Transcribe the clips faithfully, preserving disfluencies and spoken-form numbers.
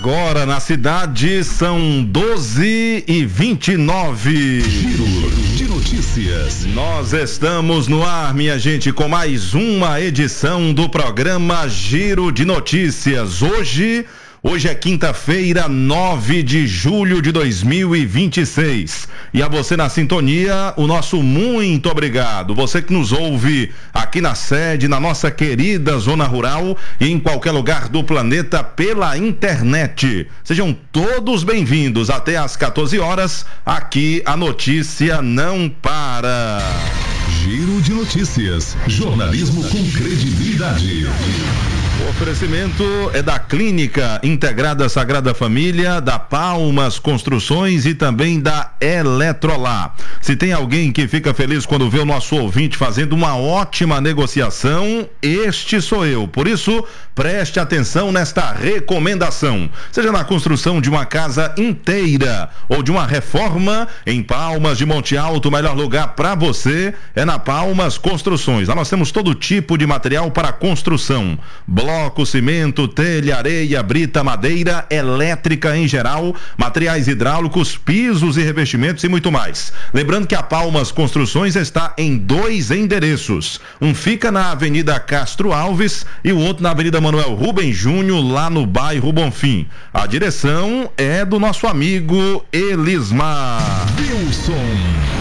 Agora na cidade são doze e vinte e nove. Giro de notícias. Nós estamos no ar, minha gente, com mais uma edição do programa Giro de Notícias. Hoje... Hoje é quinta-feira, nove de julho de dois mil e vinte e seis. E a você na sintonia, o nosso muito obrigado. Você que nos ouve aqui na sede, na nossa querida zona rural e em qualquer lugar do planeta pela internet. Sejam todos bem-vindos até às quatorze horas. Aqui a notícia não para. Giro de notícias. Jornalismo com credibilidade. O oferecimento é da Clínica Integrada Sagrada Família, da Palmas Construções e também da Eletrolar. Se tem alguém que fica feliz quando vê o nosso ouvinte fazendo uma ótima negociação, este sou eu. Por isso, preste atenção nesta recomendação. Seja na construção de uma casa inteira ou de uma reforma, em Palmas de Monte Alto, o melhor lugar para você é na Palmas Construções. Lá nós temos todo tipo de material para construção. Bloco, cimento, telha, areia, brita, madeira, elétrica em geral, materiais hidráulicos, pisos e revestimentos e muito mais. Lembrando que a Palmas Construções está em dois endereços. Um fica na Avenida Castro Alves e o outro na Avenida Manuel Rubem Júnior, lá no bairro Bonfim. A direção é do nosso amigo Elismar. Wilson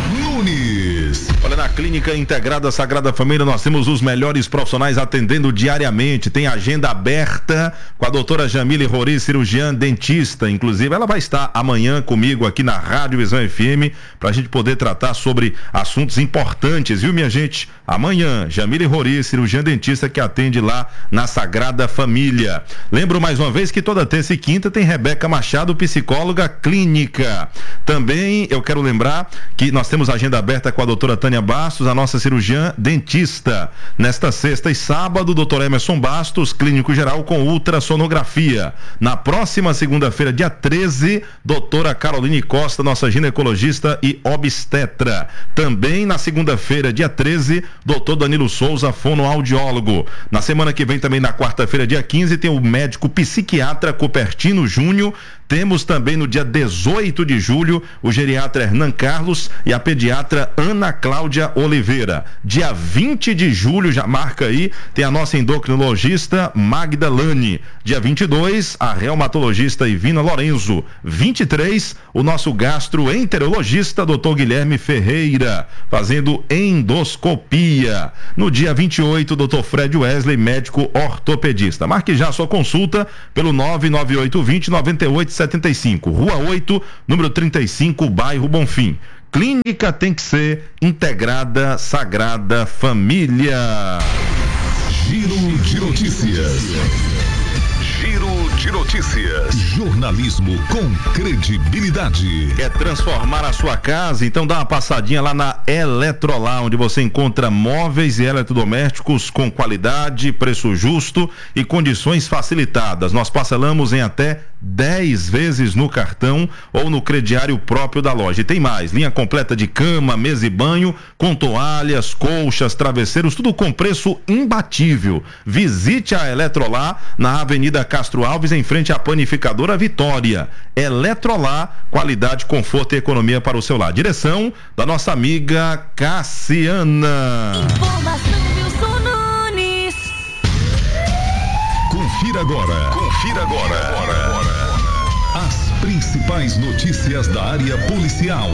Nunes. Olha, na Clínica Integrada Sagrada Família nós temos os melhores profissionais atendendo diariamente. Tem agenda aberta com a doutora Jamile Rori, cirurgiã dentista. Inclusive, ela vai estar amanhã comigo aqui na Rádio Visão F M para a gente poder tratar sobre assuntos importantes, viu, minha gente? Amanhã, Jamile Rori, cirurgiã dentista que atende lá na Sagrada Família. Lembro mais uma vez que toda terça e quinta tem Rebeca Machado, psicóloga clínica. Também eu quero lembrar que nós temos agenda aberta com a doutora Tânia Bastos, a nossa cirurgiã dentista. Nesta sexta e sábado, doutor Emerson Bastos, clínico geral com ultrassonografia. Na próxima segunda-feira, dia treze, doutora Caroline Costa, nossa ginecologista e obstetra. Também na segunda-feira, dia treze, doutor Danilo Souza, fonoaudiólogo. Na semana que vem, também na quarta-feira, dia quinze, tem o médico psiquiatra Cupertino Júnior. Temos também no dia dezoito de julho o geriatra Hernan Carlos e a pediatra Ana Cláudia Oliveira. Dia vinte de julho, já marca aí, tem a nossa endocrinologista Magda Lani. Dia vinte e dois, a reumatologista Ivina Lorenzo. vinte e três, o nosso gastroenterologista doutor Guilherme Ferreira, fazendo endoscopia. No dia vinte e oito, o doutor Fred Wesley, médico ortopedista. Marque já a sua consulta pelo nove nove oito dois zero nove oito setenta e cinco, Rua oito, número trinta e cinco, bairro Bonfim. Clínica tem que ser Integrada Sagrada Família. Giro de notícias. Giro de notícias. Jornalismo com credibilidade. Quer transformar a sua casa? Então dá uma passadinha lá na Eletrolar, onde você encontra móveis e eletrodomésticos com qualidade, preço justo e condições facilitadas. Nós parcelamos em até dez vezes no cartão ou no crediário próprio da loja. E tem mais, linha completa de cama, mesa e banho, com toalhas, colchas, travesseiros, tudo com preço imbatível. Visite a Eletrolar na Avenida Castro Alves, em frente à panificadora Vitória. Eletrolar, qualidade, conforto e economia para o seu lar. Direção da nossa amiga Cassiana. Informação Wilson Nunes. Confira agora. Confira agora. agora. As principais notícias da área policial.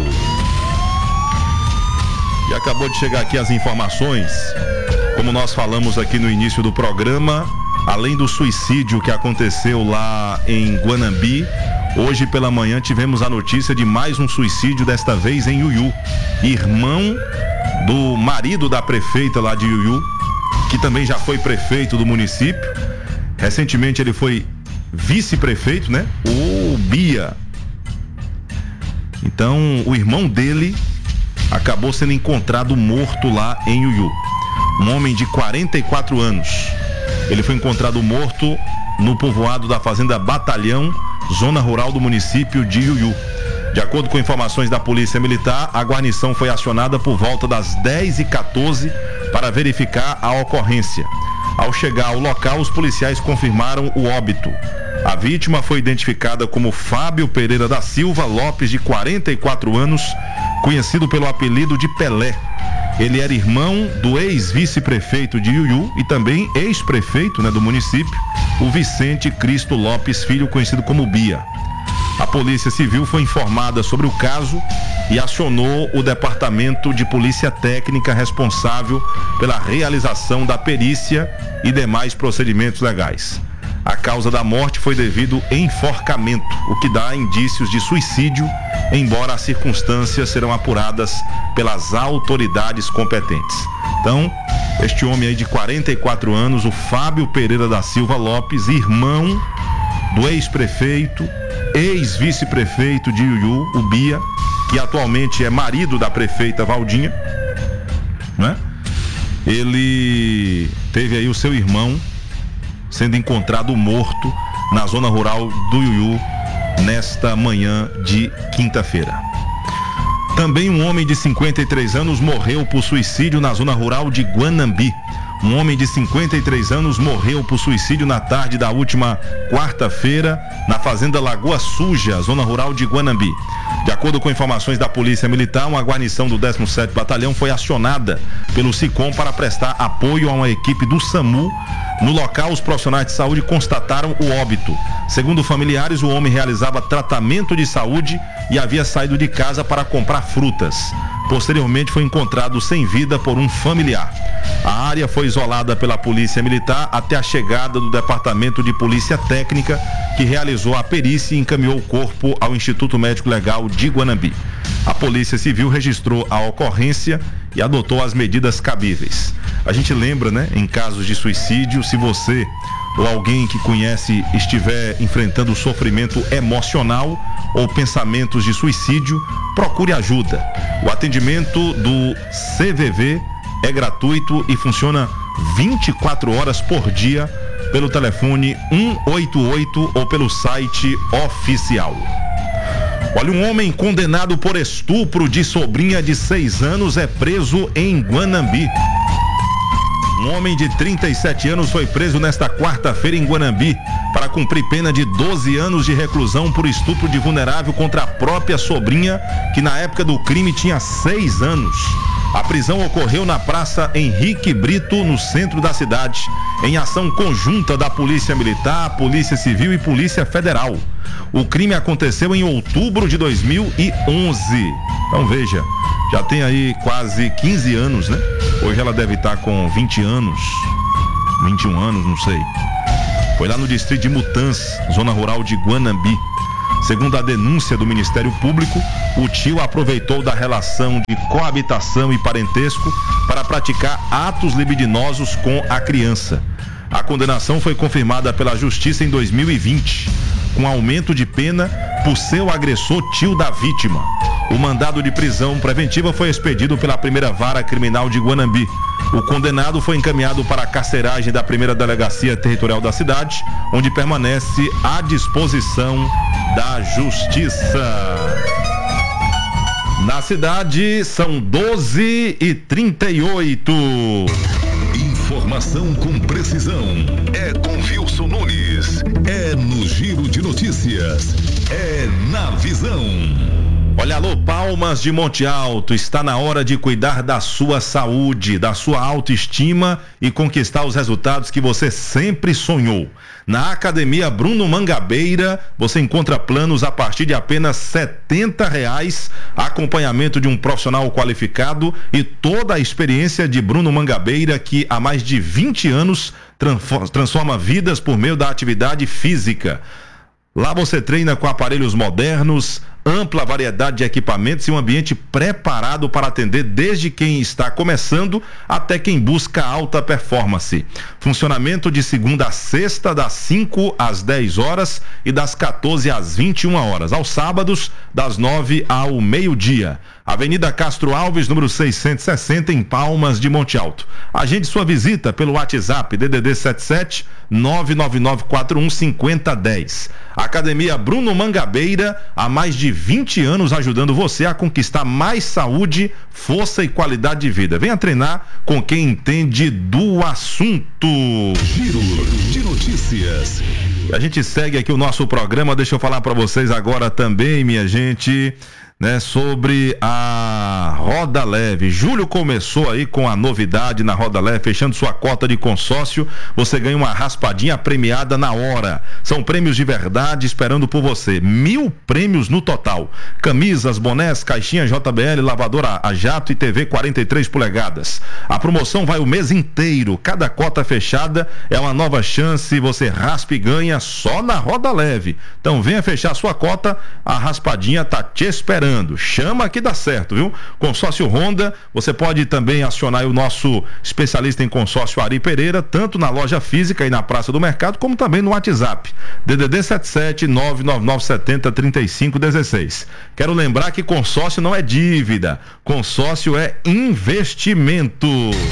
E acabou de chegar aqui as informações. Como nós falamos aqui no início do programa, além do suicídio que aconteceu lá em Guanambi, hoje pela manhã tivemos a notícia de mais um suicídio, desta vez em Iuiú. Irmão do marido da prefeita lá de Iuiú, que também já foi prefeito do município. Recentemente ele foi vice-prefeito, né? O Bia. Então, o irmão dele acabou sendo encontrado morto lá em Iuiú. Um homem de quarenta e quatro anos. Ele foi encontrado morto no povoado da Fazenda Batalhão, zona rural do município de Iuiú. De acordo com informações da Polícia Militar, a guarnição foi acionada por volta das dez e quatorze para verificar a ocorrência. Ao chegar ao local, os policiais confirmaram o óbito. A vítima foi identificada como Fábio Pereira da Silva Lopes, de quarenta e quatro anos, conhecido pelo apelido de Pelé. Ele era irmão do ex-vice-prefeito de Iuiú e também ex-prefeito, né, do município, o Vicente Cristo Lopes Filho, conhecido como Bia. A Polícia Civil foi informada sobre o caso e acionou o Departamento de Polícia Técnica responsável pela realização da perícia e demais procedimentos legais. A causa da morte foi devido enforcamento, o que dá indícios de suicídio, embora as circunstâncias serão apuradas pelas autoridades competentes. Então, este homem aí de quarenta e quatro anos, o Fábio Pereira da Silva Lopes, irmão do ex-prefeito, ex-vice-prefeito de Iuiú, o Bia, que atualmente é marido da prefeita Valdinha, né? Ele teve aí o seu irmão sendo encontrado morto na zona rural do Iuiú nesta manhã de quinta-feira. Também um homem de cinquenta e três anos morreu por suicídio na zona rural de Guanambi. Um homem de cinquenta e três anos morreu por suicídio na tarde da última quarta-feira na fazenda Lagoa Suja, zona rural de Guanambi. De acordo com informações da Polícia Militar, uma guarnição do décimo sétimo Batalhão foi acionada pelo SICOM para prestar apoio a uma equipe do SAMU. No local, os profissionais de saúde constataram o óbito. Segundo familiares, o homem realizava tratamento de saúde e havia saído de casa para comprar frutas. Posteriormente, foi encontrado sem vida por um familiar. A área foi isolada pela Polícia Militar até a chegada do Departamento de Polícia Técnica, que realizou a perícia e encaminhou o corpo ao Instituto Médico Legal de Guanambi. A Polícia Civil registrou a ocorrência e adotou as medidas cabíveis. A gente lembra, né, em casos de suicídio, se você ou alguém que conhece estiver enfrentando sofrimento emocional ou pensamentos de suicídio, procure ajuda. O atendimento do C V V é gratuito e funciona vinte e quatro horas por dia pelo telefone um oito oito ou pelo site oficial. Olha, um homem condenado por estupro de sobrinha de seis anos é preso em Guanambi. Um homem de trinta e sete anos foi preso nesta quarta-feira em Guanambi para cumprir pena de doze anos de reclusão por estupro de vulnerável contra a própria sobrinha, que na época do crime tinha seis anos. A prisão ocorreu na Praça Henrique Brito, no centro da cidade, em ação conjunta da Polícia Militar, Polícia Civil e Polícia Federal. O crime aconteceu em outubro de dois mil e onze. Então veja, já tem aí quase quinze anos, né? Hoje ela deve estar com vinte anos, vinte e um anos, não sei. Foi lá no distrito de Mutanz, zona rural de Guanambi. Segundo a denúncia do Ministério Público, o tio aproveitou da relação de coabitação e parentesco para praticar atos libidinosos com a criança. A condenação foi confirmada pela Justiça em dois mil e vinte, com aumento de pena por seu agressor tio da vítima. O mandado de prisão preventiva foi expedido pela primeira vara criminal de Guanambi. O condenado foi encaminhado para a carceragem da primeira delegacia territorial da cidade, onde permanece à disposição da Justiça. Na cidade são doze e trinta e oito. Informação com precisão. É com Wilson Nunes. É no Giro de Notícias. É na Visão. Olha, alô, Palmas de Monte Alto, está na hora de cuidar da sua saúde, da sua autoestima e conquistar os resultados que você sempre sonhou. Na Academia Bruno Mangabeira, você encontra planos a partir de apenas setenta reais, acompanhamento de um profissional qualificado e toda a experiência de Bruno Mangabeira, que há mais de vinte anos transforma vidas por meio da atividade física. Lá você treina com aparelhos modernos, ampla variedade de equipamentos e um ambiente preparado para atender desde quem está começando até quem busca alta performance. Funcionamento de segunda a sexta, das cinco às dez horas e das quatorze às vinte e uma horas. Aos sábados, das nove ao meio-dia. Avenida Castro Alves, número seiscentos e sessenta, em Palmas de Monte Alto. Agende sua visita pelo WhatsApp D D D setenta e sete, nove nove nove quatro um, cinco zero um zero. Academia Bruno Mangabeira, há mais de vinte anos ajudando você a conquistar mais saúde, força e qualidade de vida. Venha treinar com quem entende do assunto. Giro de notícias. A gente segue aqui o nosso programa. Deixa eu falar para vocês agora também, minha gente, né, sobre a Roda Leve. Julho começou aí com a novidade na Roda Leve, fechando sua cota de consórcio, você ganha uma raspadinha premiada na hora. São prêmios de verdade esperando por você. Mil prêmios no total. Camisas, bonés, caixinha J B L, lavadora a jato e T V quarenta e três polegadas. A promoção vai o mês inteiro. Cada cota fechada é uma nova chance. Você raspa e ganha só na Roda Leve. Então venha fechar sua cota, a raspadinha tá te esperando. Chama que dá certo, viu? Consórcio Honda, você pode também acionar o nosso especialista em consórcio Ari Pereira, tanto na loja física e na Praça do Mercado, como também no WhatsApp. D D D setenta e sete, nove nove nove sete zero, três cinco um seis. Quero lembrar que consórcio não é dívida, consórcio é investimento.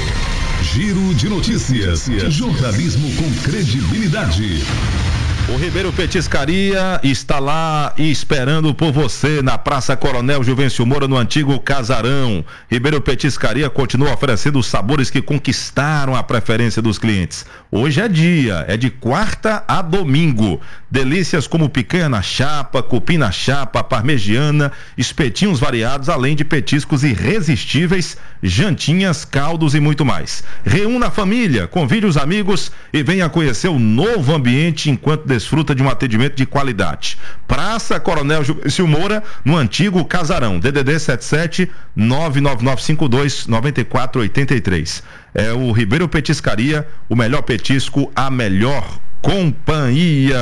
Giro de notícias. Jornalismo com credibilidade. O Ribeiro Petiscaria está lá esperando por você na Praça Coronel Juvencio Moura, no antigo Casarão. Ribeiro Petiscaria continua oferecendo os sabores que conquistaram a preferência dos clientes. Hoje é dia, é de quarta a domingo. Delícias como picanha na chapa, cupim na chapa, parmegiana, espetinhos variados, além de petiscos irresistíveis, jantinhas, caldos e muito mais. Reúna a família, convide os amigos e venha conhecer o novo ambiente enquanto desfruta de um atendimento de qualidade. Praça Coronel Juvencio Moura, no antigo Casarão. D D D setenta e sete, nove nove nove cinco dois, nove quatro oito três. É o Ribeiro Petiscaria, o melhor petisco, a melhor companhia.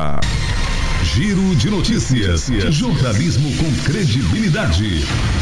Giro de notícias. Jornalismo com credibilidade.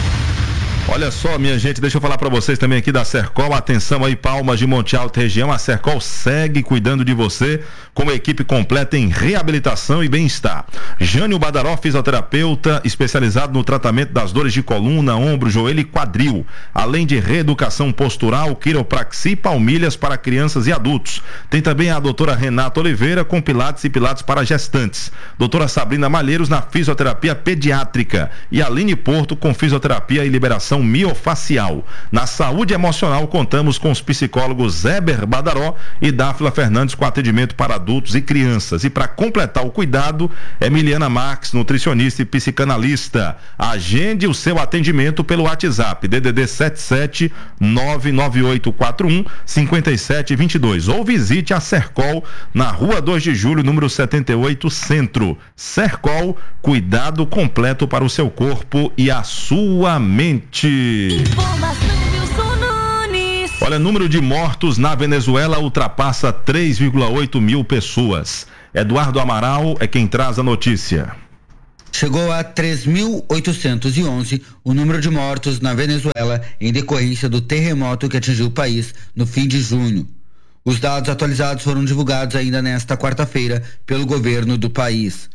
Olha só, minha gente, deixa eu falar para vocês também aqui da Sercol. Atenção aí, Palmas de Monte Alto região. A Sercol segue cuidando de você com uma equipe completa em reabilitação e bem-estar. Jânio Badaró, fisioterapeuta especializado no tratamento das dores de coluna, ombro, joelho e quadril, além de reeducação postural, quiropraxia e palmilhas para crianças e adultos. Tem também a doutora Renata Oliveira com pilates e pilates para gestantes. Doutora Sabrina Malheiros na fisioterapia pediátrica e Aline Porto com fisioterapia e liberação miofacial. Na saúde emocional contamos com os psicólogos Éber Badaró e Dáfila Fernandes com atendimento para adultos e crianças. E para completar o cuidado, Emiliana Marques, nutricionista e psicanalista. Agende o seu atendimento pelo WhatsApp D D D setenta e sete, nove nove oito quatro um, cinco sete dois dois ou visite a Sercol na Rua dois de Julho, número setenta e oito, Centro. Sercol, cuidado completo para o seu corpo e a sua mente. Informação Wilson Nunes. Olha, número de mortos na Venezuela ultrapassa três vírgula oito mil pessoas. Eduardo Amaral é quem traz a notícia. Chegou a três mil oitocentos e onze o número de mortos na Venezuela em decorrência do terremoto que atingiu o país no fim de junho. Os dados atualizados foram divulgados ainda nesta quarta-feira pelo governo do país.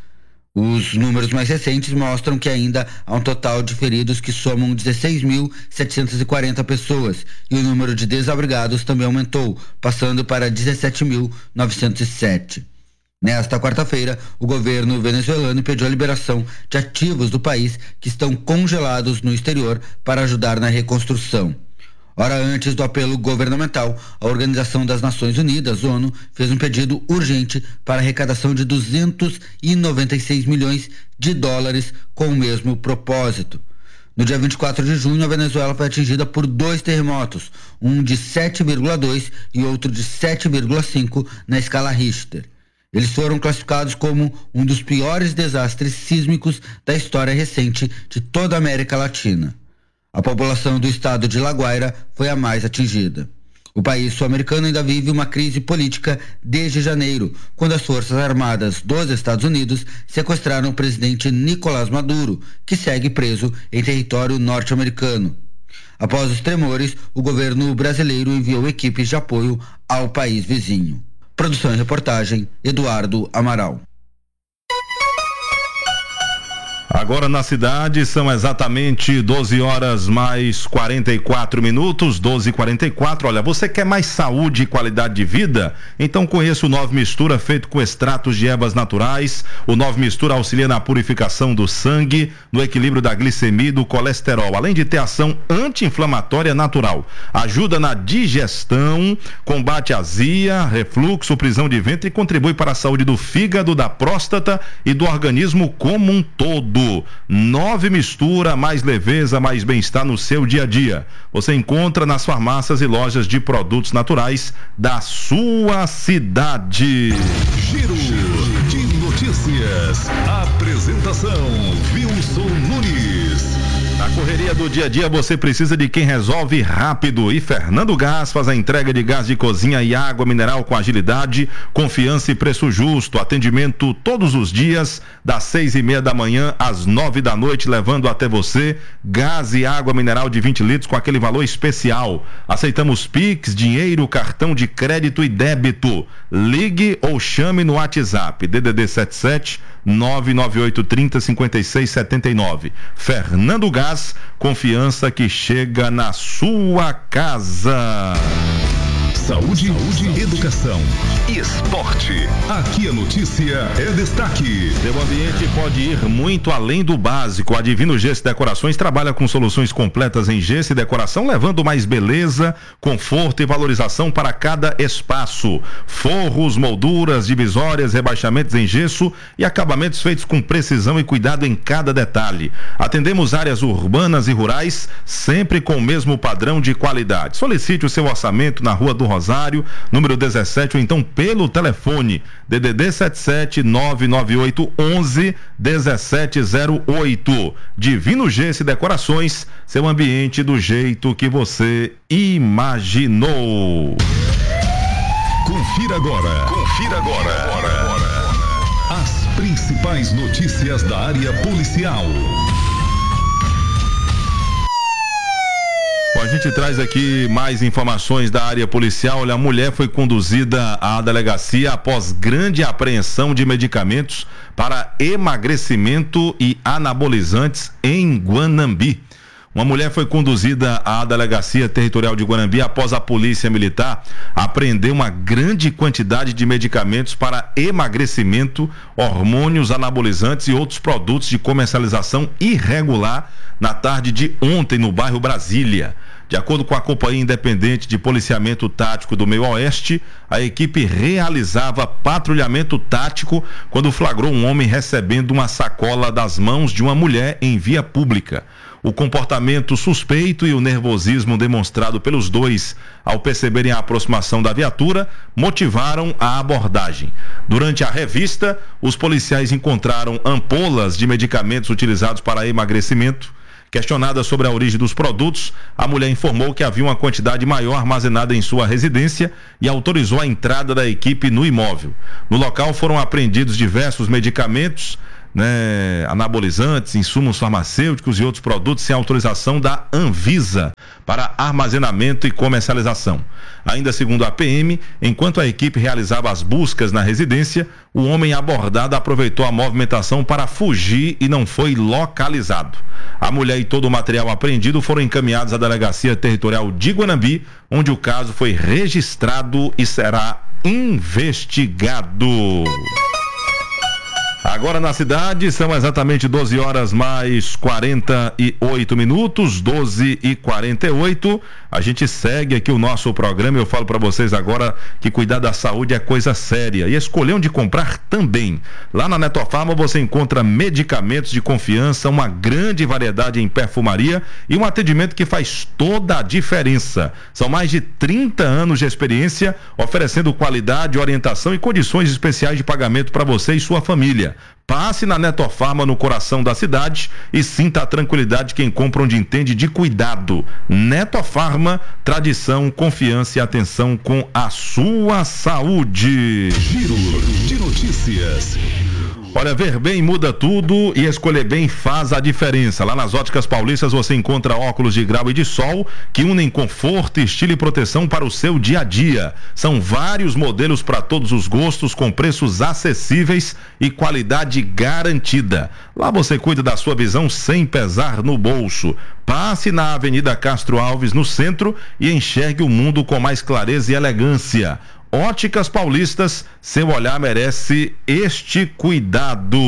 Os números mais recentes mostram que ainda há um total de feridos que somam dezesseis mil setecentas e quarenta pessoas e o número de desabrigados também aumentou, passando para dezessete mil novecentos e sete. Nesta quarta-feira, o governo venezuelano pediu a liberação de ativos do país que estão congelados no exterior para ajudar na reconstrução. Hora antes do apelo governamental, a Organização das Nações Unidas, ONU, fez um pedido urgente para a arrecadação de duzentos e noventa e seis milhões de dólares com o mesmo propósito. No dia vinte e quatro de junho, a Venezuela foi atingida por dois terremotos, um de sete vírgula dois e outro de sete vírgula cinco na escala Richter. Eles foram classificados como um dos piores desastres sísmicos da história recente de toda a América Latina. A população do estado de La Guaira foi a mais atingida. O país sul-americano ainda vive uma crise política desde janeiro, quando as Forças Armadas dos Estados Unidos sequestraram o presidente Nicolás Maduro, que segue preso em território norte-americano. Após os tremores, o governo brasileiro enviou equipes de apoio ao país vizinho. Produção e reportagem, Eduardo Amaral. Agora na cidade são exatamente doze horas mais quarenta e quatro minutos, doze e quarenta e quatro. Olha, você quer mais saúde e qualidade de vida? Então conheça o Nove Mistura, feito com extratos de ervas naturais. O Nove Mistura auxilia na purificação do sangue, no equilíbrio da glicemia e do colesterol, além de ter ação anti-inflamatória natural. Ajuda na digestão, combate azia, refluxo, prisão de ventre e contribui para a saúde do fígado, da próstata e do organismo como um todo. Nove Mistura, mais leveza, mais bem-estar no seu dia a dia. Você encontra nas farmácias e lojas de produtos naturais da sua cidade. Giro de notícias. Apresentação Wilson Nunes. Na correria do dia a dia você precisa de quem resolve rápido, e Fernando Gás faz a entrega de gás de cozinha e água mineral com agilidade, confiança e preço justo. Atendimento todos os dias das seis e meia da manhã às nove da noite, levando até você gás e água mineral de vinte litros com aquele valor especial. Aceitamos Pix, dinheiro, cartão de crédito e débito. Ligue ou chame no WhatsApp D D D setenta e sete nove nove oito três zero cinco seis sete nove. Fernando Gás, confiança que chega na sua casa. Saúde, Saúde, educação e esporte. Aqui a notícia é destaque. Seu ambiente pode ir muito além do básico. A Divino Gesso Decorações trabalha com soluções completas em gesso e decoração, levando mais beleza, conforto e valorização para cada espaço. Forros, molduras, divisórias, rebaixamentos em gesso e acabamentos feitos com precisão e cuidado em cada detalhe. Atendemos áreas urbanas e rurais, sempre com o mesmo padrão de qualidade. Solicite o seu orçamento na Rua do Rosário, número dezessete, ou então pelo telefone D D D setenta e sete nove nove oito um um um sete zero oito. Divino Gesso e Decorações, seu ambiente do jeito que você imaginou. Confira agora. Confira agora. agora. As principais notícias da área policial. Bom, a gente traz aqui mais informações da área policial. Olha, a mulher foi conduzida à delegacia após grande apreensão de medicamentos para emagrecimento e anabolizantes em Guanambi. Uma mulher foi conduzida à delegacia territorial de Guanambi após a polícia militar apreender uma grande quantidade de medicamentos para emagrecimento, hormônios, anabolizantes e outros produtos de comercialização irregular na tarde de ontem no bairro Brasília. De acordo com a Companhia Independente de Policiamento Tático do Meio Oeste, a equipe realizava patrulhamento tático quando flagrou um homem recebendo uma sacola das mãos de uma mulher em via pública. O comportamento suspeito e o nervosismo demonstrado pelos dois ao perceberem a aproximação da viatura motivaram a abordagem. Durante a revista, os policiais encontraram ampolas de medicamentos utilizados para emagrecimento. Questionada sobre a origem dos produtos, a mulher informou que havia uma quantidade maior armazenada em sua residência e autorizou a entrada da equipe no imóvel. No local foram apreendidos diversos medicamentos, né, anabolizantes, insumos farmacêuticos e outros produtos sem autorização da Anvisa para armazenamento e comercialização. Ainda segundo a P M, enquanto a equipe realizava as buscas na residência, o homem abordado aproveitou a movimentação para fugir e não foi localizado. A mulher e todo o material apreendido foram encaminhados à Delegacia Territorial de Guanambi, onde o caso foi registrado e será investigado. Agora na cidade são exatamente doze horas mais quarenta e oito minutos, doze e quarenta e oito. A gente segue aqui o nosso programa. Eu falo para vocês agora que cuidar da saúde é coisa séria e escolher onde comprar também. Lá na Netofarma você encontra medicamentos de confiança, uma grande variedade em perfumaria e um atendimento que faz toda a diferença. São mais de trinta anos de experiência oferecendo qualidade, orientação e condições especiais de pagamento para você e sua família. Passe na Netofarma no coração da cidade e sinta a tranquilidade quem compra onde entende de cuidado. Netofarma, tradição, confiança e atenção com a sua saúde. Giro de notícias. Olha, ver bem muda tudo e escolher bem faz a diferença. Lá nas Óticas Paulistas você encontra óculos de grau e de sol que unem conforto, estilo e proteção para o seu dia a dia. São vários modelos para todos os gostos com preços acessíveis e qualidade qualidade garantida. Lá você cuida da sua visão sem pesar no bolso. Passe na Avenida Castro Alves, no centro, e enxergue o mundo com mais clareza e elegância. Óticas Paulistas, seu olhar merece este cuidado.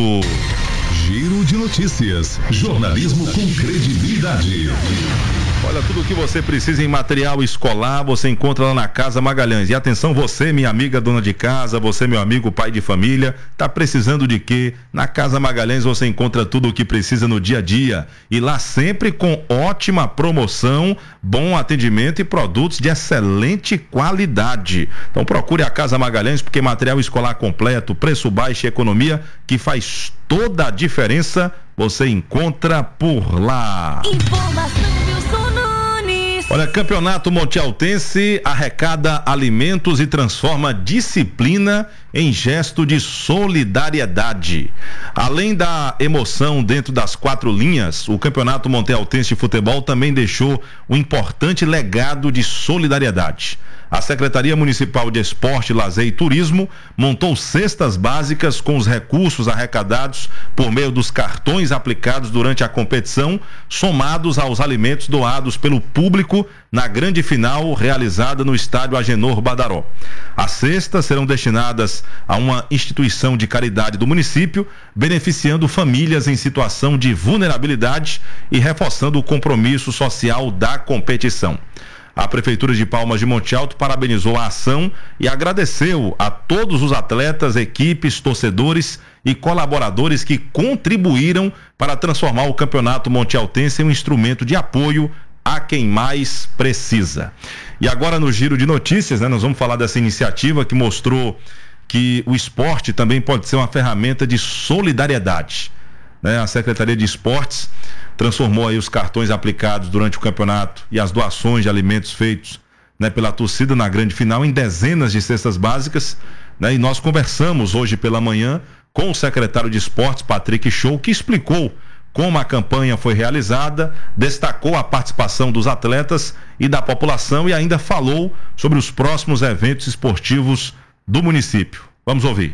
Giro de notícias. Jornalismo com credibilidade. Olha, tudo o que você precisa em material escolar, você encontra lá na Casa Magalhães. E atenção, você, minha amiga dona de casa, você, meu amigo pai de família, tá precisando de quê? Na Casa Magalhães você encontra tudo o que precisa no dia a dia. E lá sempre com ótima promoção, bom atendimento e produtos de excelente qualidade. Então procure a Casa Magalhães, porque material escolar completo, preço baixo e economia que faz toda a diferença, você encontra por lá. Informação Wilson Nunes. Olha, Campeonato Montealtense arrecada alimentos e transforma disciplina em gesto de solidariedade. Além da emoção dentro das quatro linhas, o Campeonato Montealtense de Futebol também deixou um importante legado de solidariedade. A Secretaria Municipal de Esporte, Lazer e Turismo montou cestas básicas com os recursos arrecadados por meio dos cartões aplicados durante a competição, somados aos alimentos doados pelo público na grande final realizada no estádio Agenor Badaró. As cestas serão destinadas a uma instituição de caridade do município, beneficiando famílias em situação de vulnerabilidade e reforçando o compromisso social da competição. A Prefeitura de Palmas de Monte Alto parabenizou a ação e agradeceu a todos os atletas, equipes, torcedores e colaboradores que contribuíram para transformar o Campeonato Montealtense em um instrumento de apoio a quem mais precisa. E agora no Giro de Notícias, né, nós vamos falar dessa iniciativa que mostrou que o esporte também pode ser uma ferramenta de solidariedade. Né? A Secretaria de Esportes transformou aí os cartões aplicados durante o campeonato e as doações de alimentos feitos, né, pela torcida na grande final em dezenas de cestas básicas, né? E nós conversamos hoje pela manhã com o secretário de Esportes, Patrick Show, que explicou como a campanha foi realizada, destacou a participação dos atletas e da população e ainda falou sobre os próximos eventos esportivos do município. Vamos ouvir.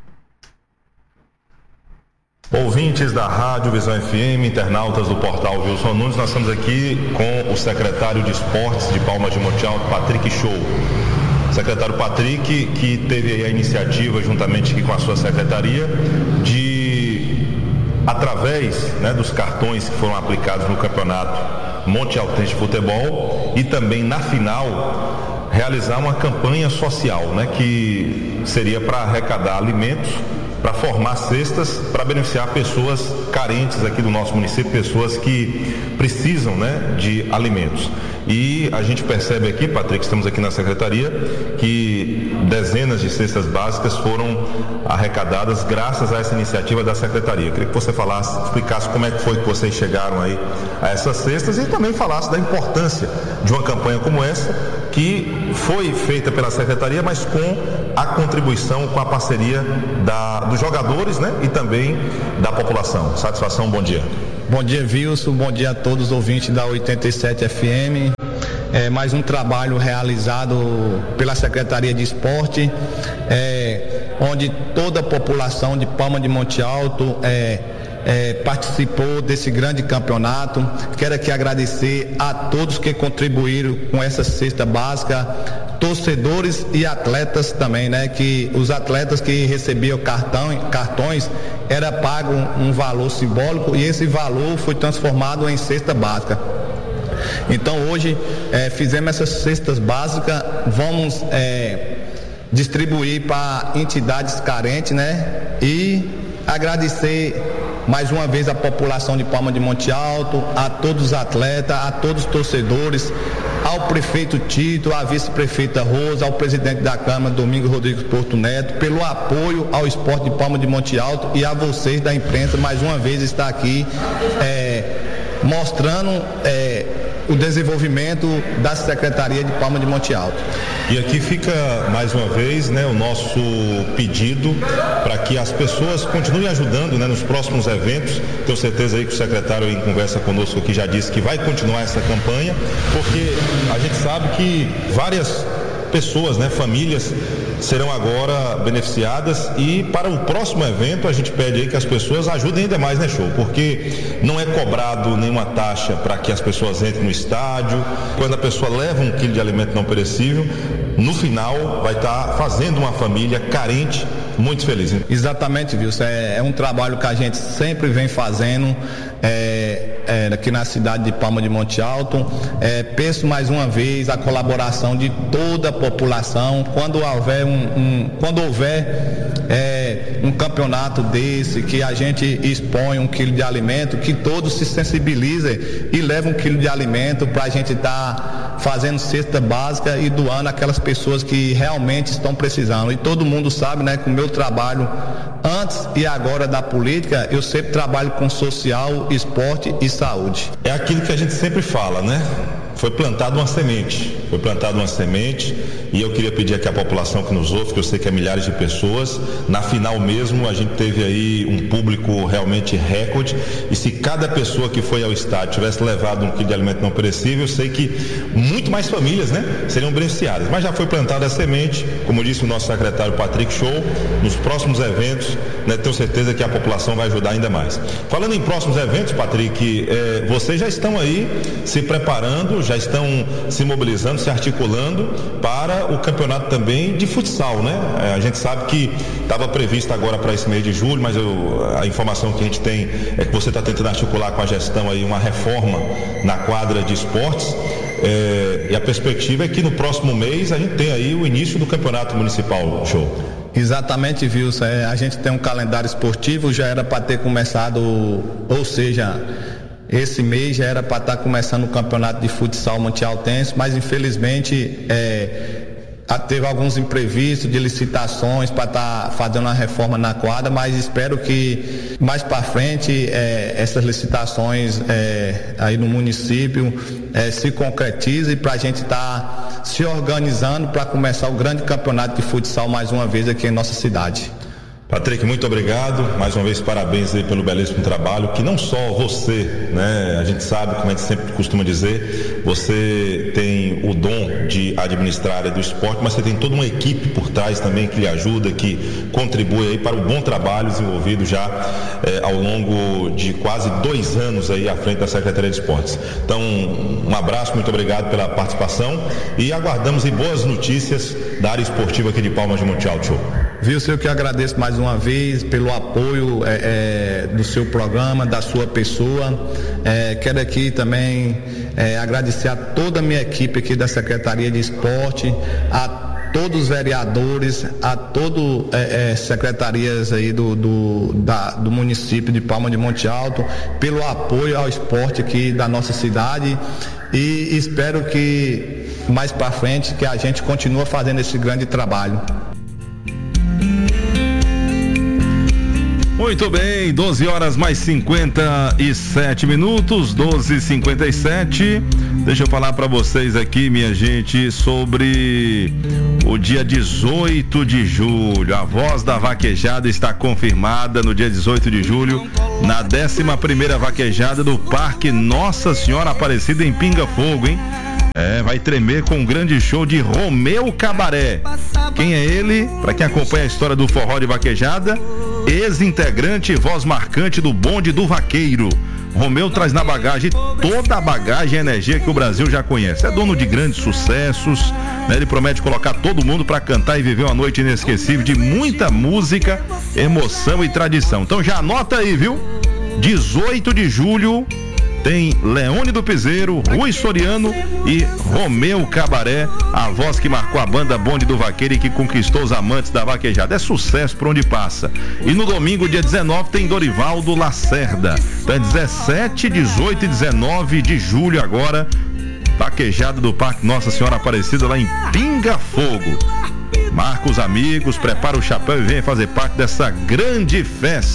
Ouvintes da Rádio Visão F M, internautas do portal Wilson Nunes, nós estamos aqui com o secretário de Esportes de Palmas de Monte Alto, Patrick Show. Secretário Patrick, que teve aí a iniciativa, juntamente aqui com a sua secretaria, de, através, né, dos cartões que foram aplicados no campeonato Montealtense de Futebol e também na final, realizar uma campanha social, né, que seria para arrecadar alimentos, para formar cestas, para beneficiar pessoas carentes aqui do nosso município, pessoas que precisam, né, de alimentos. E a gente percebe aqui, Patrick, estamos aqui na secretaria, que dezenas de cestas básicas foram arrecadadas graças a essa iniciativa da secretaria. Eu queria que você falasse, explicasse como é que foi que vocês chegaram aí a essas cestas e também falasse da importância de uma campanha como essa, que foi feita pela secretaria, mas com a contribuição, com a parceria da, dos jogadores, né, e também da população. Satisfação, bom dia. Bom dia, Wilson, bom dia a todos os ouvintes da oitenta e sete F M. É mais um trabalho realizado pela Secretaria de Esporte, é, onde toda a população de Palmas de Monte Alto é, é, participou desse grande campeonato. Quero aqui agradecer a todos que contribuíram com essa cesta básica, torcedores e atletas também, né? Que os atletas que recebiam cartão, cartões era pago um, um valor simbólico e esse valor foi transformado em cesta básica. Então hoje é, fizemos essas cestas básicas, vamos é, distribuir para entidades carentes, né? E agradecer mais uma vez a população de Palmas de Monte Alto, a todos os atletas, a todos os torcedores, ao prefeito Tito, à vice-prefeita Rosa, ao presidente da Câmara, Domingos Rodrigues Porto Neto, pelo apoio ao esporte de Palmas de Monte Alto e a vocês da imprensa, mais uma vez está aqui é, mostrando é, o desenvolvimento da Secretaria de Palmas de Monte Alto. E aqui fica mais uma vez, né, o nosso pedido para que as pessoas continuem ajudando, né, nos próximos eventos. Tenho certeza aí que o secretário em conversa conosco aqui já disse que vai continuar essa campanha, porque a gente sabe que várias pessoas, né, famílias serão agora beneficiadas, e para o próximo evento a gente pede aí que as pessoas ajudem ainda mais, né, Show? Porque não é cobrado nenhuma taxa para que as pessoas entrem no estádio. Quando a pessoa leva um quilo de alimento não perecível, no final vai estar fazendo uma família carente muito feliz, hein? Exatamente, Wilson. É, é um trabalho que a gente sempre vem fazendo é, é, aqui na cidade de Palma de Monte Alto. É, penso mais uma vez a colaboração de toda a população. Quando houver um, um, quando houver é, um campeonato desse, que a gente expõe um quilo de alimento, que todos se sensibilizem e levem um quilo de alimento para a gente estar tá fazendo cesta básica e doando aquelas pessoas que realmente estão precisando. E todo mundo sabe, né, que o meu trabalho antes e agora da política, eu sempre trabalho com social, esporte e saúde. É aquilo que a gente sempre fala, né? Foi plantada uma semente, foi plantada uma semente, e eu queria pedir aqui à população que nos ouve, que eu sei que é milhares de pessoas. Na final mesmo a gente teve aí um público realmente recorde, e se cada pessoa que foi ao estádio tivesse levado um quilo de alimento não perecível, eu sei que muito mais famílias, né, seriam beneficiadas. Mas já foi plantada a semente, como disse o nosso secretário Patrick Show. Nos próximos eventos, né, tenho certeza que a população vai ajudar ainda mais. Falando em próximos eventos, Patrick, eh, vocês já estão aí se preparando, já estão se mobilizando, se articulando para o campeonato também de futsal, né? É, a gente sabe que estava previsto agora para esse mês de julho, mas eu, a informação que a gente tem é que você está tentando articular com a gestão aí uma reforma na quadra de esportes. É, e a perspectiva é que no próximo mês a gente tem aí o início do campeonato municipal. Show. Exatamente, Wilson. É, a gente tem um calendário esportivo, já era para ter começado, ou seja, esse mês já era para estar começando o campeonato de futsal montealtense, mas infelizmente é, teve alguns imprevistos de licitações para estar fazendo uma reforma na quadra, mas espero que mais para frente é, essas licitações é, aí no município é, se concretizem para a gente estar se organizando para começar o grande campeonato de futsal mais uma vez aqui em nossa cidade. Patrick, muito obrigado, mais uma vez parabéns aí pelo belíssimo trabalho, que não só você, né, a gente sabe, como a gente sempre costuma dizer, você tem o dom de administrar a área do esporte, mas você tem toda uma equipe por trás também que lhe ajuda, que contribui aí para o bom trabalho desenvolvido já eh, ao longo de quase dois anos aí à frente da Secretaria de Esportes. Então, um abraço, muito obrigado pela participação e aguardamos aí boas notícias da área esportiva aqui de Palmas de Monte Alto. Show. Wilson, eu que agradeço mais uma vez pelo apoio é, é, do seu programa, da sua pessoa. É, quero aqui também é, agradecer a toda a minha equipe aqui da Secretaria de Esporte, a todos os vereadores, a todas é, é, secretarias aí do, do, da, do município de Palma de Monte Alto, pelo apoio ao esporte aqui da nossa cidade, e espero que mais para frente que a gente continue fazendo esse grande trabalho. Muito bem, doze horas mais cinquenta e sete minutos, doze e cinquenta e sete. Deixa eu falar para vocês aqui, minha gente, sobre o dia dezoito de julho. A Voz da Vaquejada está confirmada no dia dezoito de julho, na décima primeira vaquejada do Parque Nossa Senhora Aparecida em Pinga Fogo, hein? É, vai tremer com um grande show de Romeu Cabaré. Quem é ele? Para quem acompanha a história do forró de vaquejada, ex-integrante e voz marcante do bonde do vaqueiro. Romeu traz na bagagem toda a bagagem e energia que o Brasil já conhece. É dono de grandes sucessos, né? Ele promete colocar todo mundo para cantar e viver uma noite inesquecível de muita música, emoção e tradição. Então já anota aí, viu? dezoito de julho tem Leone do Piseiro, Rui Soriano e Romeu Cabaré, a voz que marcou a banda Bonde do Vaqueiro e que conquistou os amantes da vaquejada. É sucesso por onde passa. E no domingo, dia dezenove, tem Dorivaldo Lacerda. Então é dezessete, dezoito e dezenove de julho agora, vaquejada do Parque Nossa Senhora Aparecida lá em Pinga Fogo. Marca os amigos, prepara o chapéu e vem fazer parte dessa grande festa.